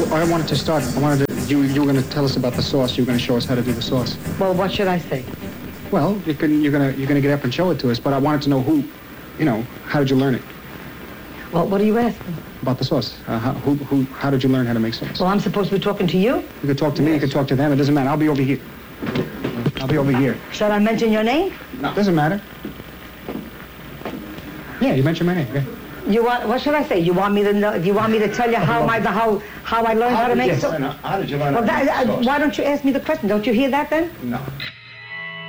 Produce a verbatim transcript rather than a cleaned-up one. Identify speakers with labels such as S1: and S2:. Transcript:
S1: I wanted to start. I wanted to. You you were going to tell us about the sauce. You were going to show us how to do the sauce.
S2: Well, what should I say?
S1: Well, you can. You're gonna you're gonna get up and show it to us. But I wanted to know who. You know, how did you learn it?
S2: Well, what are you asking?
S1: About the sauce. Uh, how, who who? How did you learn how to make sauce?
S2: Well, I'm supposed to be talking to you.
S1: You could talk to me. You could talk to them. It doesn't matter. I'll be over here. I'll be over here.
S2: Should I mention your name?
S1: No. Doesn't matter. Yeah, you mentioned my name. Okay.
S2: You want? What should I say? You want me to know? You want me to tell you how my how how I learned how, how to make
S1: yes,
S2: sauce?
S1: How did you learn
S2: Well,
S1: how to
S2: that,
S1: make
S2: uh,
S1: sauce?
S2: why don't you ask me the question? Don't you hear that then?
S1: No.